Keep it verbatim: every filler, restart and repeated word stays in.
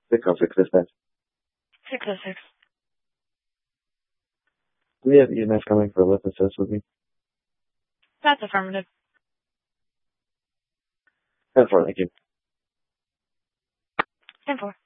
six oh six dispatch. six oh six. Do we have E M S coming for a lift assist with me? That's affirmative. ten four, thank you. ten four.